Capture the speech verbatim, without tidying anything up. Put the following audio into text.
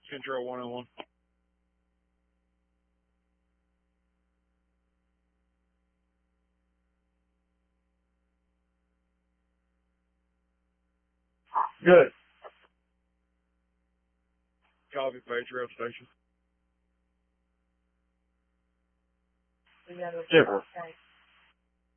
Central one oh one. Good. Copy, Patriot Station. Super.